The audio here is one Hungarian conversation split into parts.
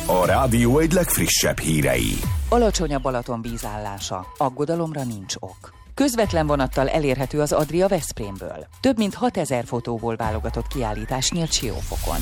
A rádió egy legfrissebb hírei. Alacsony a Balaton vízállása, aggodalomra nincs ok. Közvetlen vonattal elérhető az Adria Veszprémből. Több mint 6000 fotóból válogatott kiállítás nyílt Siófokon.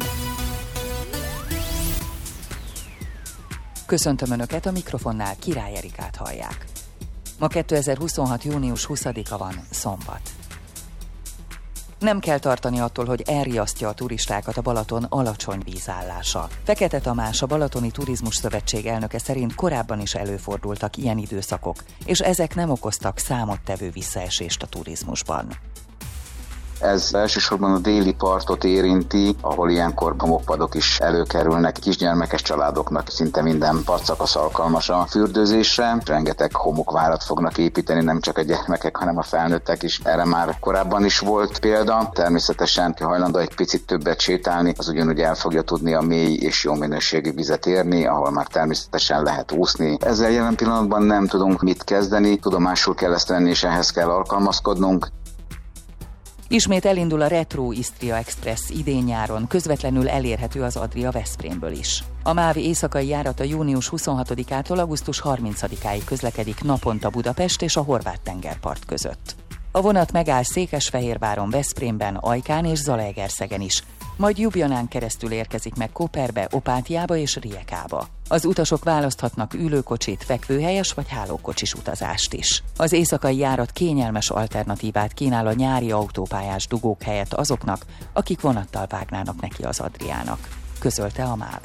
Köszöntöm Önöket, a mikrofonnál Király Erikát hallják. Ma 2026. június 20-a van, szombat. Nem kell tartani attól, hogy elriasztja a turistákat a Balaton alacsony vízállása. Fekete Tamás, a Balatoni Turizmus Szövetség elnöke szerint korábban is előfordultak ilyen időszakok, és ezek nem okoztak számottevő visszaesést a turizmusban. Ez elsősorban a déli partot érinti, ahol ilyenkor homokpadok is előkerülnek. Kisgyermekes családoknak szinte minden partszakasz alkalmas a fürdőzésre. Rengeteg homokvárat fognak építeni, nem csak a gyermekek, hanem a felnőttek is. Erre már korábban is volt példa. Természetesen, ha hajlandó egy picit többet sétálni, az ugyanúgy el fogja tudni a mély és jó minőségű vizet érni, ahol már természetesen lehet úszni. Ezzel jelen pillanatban nem tudunk mit kezdeni, tudomásul kell ezt venni, és ehhez kell alkalmazkodnunk. Ismét elindul a Retro Isztria Express idén-nyáron, közvetlenül elérhető az Adria Veszprémből is. A MÁV éjszakai járata június 26-ától augusztus 30-áig közlekedik naponta Budapest és a horvát tengerpart között. A vonat megáll Székesfehérváron, Veszprémben, Ajkán és Zalaegerszegen is, majd Ljubljanán keresztül érkezik meg Koperbe, Opátiába és Rijekába. Az utasok választhatnak ülőkocsit, fekvőhelyes vagy hálókocsis utazást is. Az éjszakai járat kényelmes alternatívát kínál a nyári autópályás dugók helyett azoknak, akik vonattal vágnának neki az Adriának, közölte a MÁV.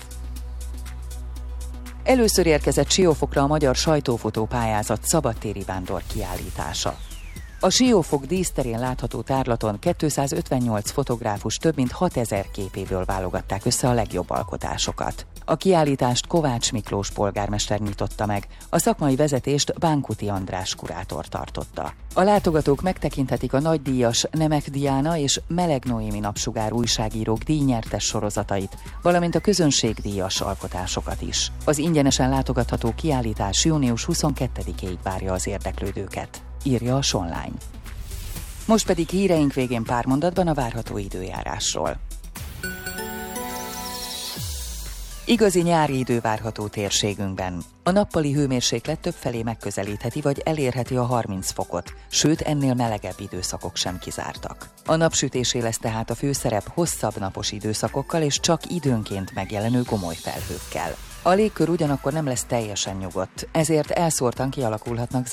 Először érkezett Siófokra a magyar sajtófotópályázat szabadtéri vándor kiállítása. A Siófok díszterén látható tárlaton 258 fotográfus több mint 6000 képéből válogatták össze a legjobb alkotásokat. A kiállítást Kovács Miklós polgármester nyitotta meg, a szakmai vezetést Bánkuti András kurátor tartotta. A látogatók megtekinthetik a nagydíjas Nemek Diana és Meleg Noémi napsugár újságírók díjnyertes sorozatait, valamint a közönségdíjas alkotásokat is. Az ingyenesen látogatható kiállítás június 22-ig várja az érdeklődőket, írja a Sonline. Most pedig híreink végén pár mondatban a várható időjárásról. Igazi nyári idő várható térségünkben. A nappali hőmérséklet többfelé megközelítheti vagy elérheti a 30 fokot, sőt ennél melegebb időszakok sem kizártak. A napsütésé lesz tehát a főszerep hosszabb napos időszakokkal és csak időnként megjelenő gomoly felhőkkel. A légkör ugyanakkor nem lesz teljesen nyugodt, ezért elszórtan kialakulhatnak